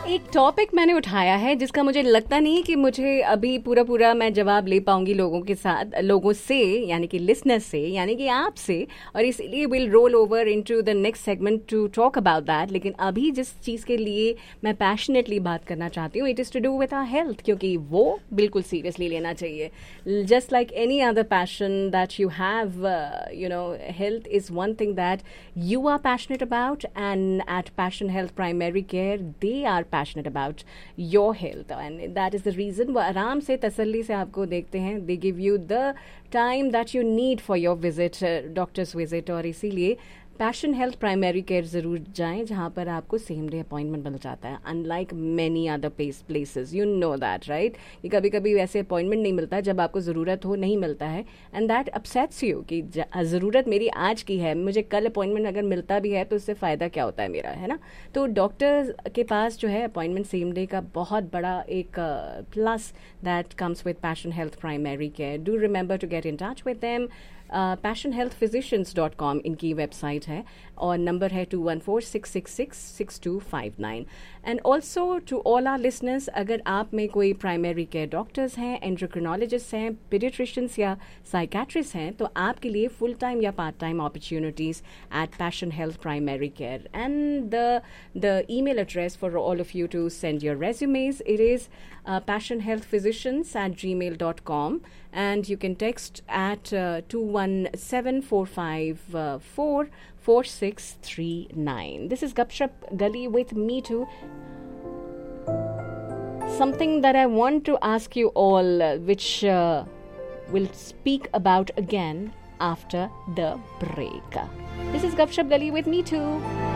एक टॉपिक मैंने उठाया है जिसका मुझे लगता नहीं कि मुझे अभी पूरा मैं जवाब ले पाऊंगी लोगों से, यानी कि लिसनर्स से, यानी कि आपसे, और इसलिए will roll over into the next segment to talk about that. लेकिन अभी जिस चीज़ के लिए मैं पैशनेटली बात करना चाहती हूँ, it is to do with our health, क्योंकि वो बिल्कुल सीरियसली लेना चाहिए। Just like any other passion that you have, health is one thing that you are passionate about, and at Passion Health Primary Care they are passionate about your health, and that is the reason वो आराम से तसल्ली से आपको देखते हैं। they give you the time that you need for your visit, doctor's visit, और इसीलिए पैशन हेल्थ प्राइमरी केयर ज़रूर जाएं, जहाँ पर आपको सेम डे अपॉइंटमेंट मिल जाता है, unlike many other places, you know that right. ये कभी कभी वैसे अपॉइंटमेंट नहीं मिलता, जब आपको ज़रूरत हो नहीं मिलता है, एंड दैट अपसेट्स यू कि ज़रूरत मेरी आज की है, मुझे कल अपॉइंटमेंट अगर मिलता भी है तो उससे फ़ायदा क्या होता है मेरा, है ना। तो डॉक्टर के पास जो है अपॉइंटमेंट सेम डे का बहुत बड़ा एक plus that comes with passion health primary care. Do remember to get in touch with them. passionhealthphysicians.com इनकी वेबसाइट है, और नंबर है 2146666259। And also to all our listeners, अगर आप में कोई प्राइमरी केयर डॉक्टर्स हैं, एंड्रोक्रिनोलॉजिस्ट हैं, पीडियाट्रिशियंस या साइकेट्रिस्ट हैं, तो आपके लिए फुल टाइम या part time opportunities eight passion health primary care. And the email address for all of you to send your resumes, it is passionhealthphysicians@gmail.com, and you can text at 217454639. This is Gupshup Gali with me too. Something that I want to ask you all, which we'll speak about again after the break. This is Gupshup Gali with me too.